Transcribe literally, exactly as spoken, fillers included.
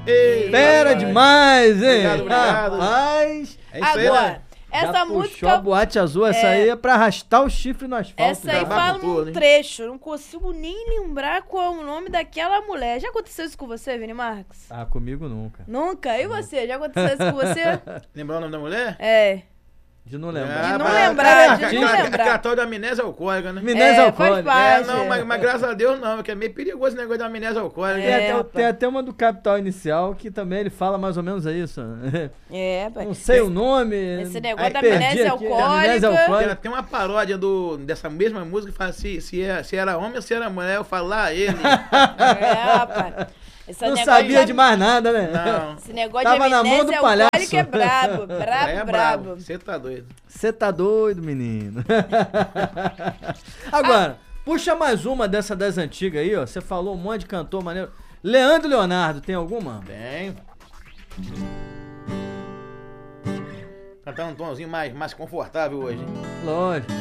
Ei, Fera demais, hein? Obrigado, obrigado. Rapaz. É isso aí, Agora, né? essa já música... puxou a boate azul, essa é- aí é pra arrastar o chifre no asfalto. Essa aí já. acabar fala com tudo, um hein? trecho. Eu não consigo nem lembrar qual é o nome daquela mulher. Já aconteceu isso com você, Vini Marcos? Ah, comigo nunca. Nunca? E você? Já aconteceu isso com você? Lembrar o nome da mulher? É. De não lembrar. De não mas- lembrar, de é, não aquela- lembrar. aquela tal da amnésia alcoólica, né? Amnésia É, faz alcoólica. É, parte. não, mas, mas graças a Deus não, que é meio perigoso esse negócio da amnésia alcoólica. Tem, É, até, rapaz. tem até uma do Capital Inicial que também ele fala mais ou menos isso. É, pai. Não sei o nome. Esse negócio da perdi amnésia aqui. alcoólica. Amnésia Tem, alcoólica. tem uma paródia do, dessa mesma música que fala se, se, é, se era homem ou se era mulher, eu falo lá ele. É, rapaz. Esse Não negócio sabia de- de mais nada, né? Não. Esse negócio Tava de na mão do amnésia palhaço. alcoólica é brabo. Brabo, é brabo. Você tá doido. Você tá doido, menino. Agora, puxa mais uma dessa das antigas aí, ó. Você falou um monte de cantor maneiro. Leandro e Leonardo, tem alguma? Bem. Cantar um tomzinho mais, mais confortável hoje, hein? Lógico.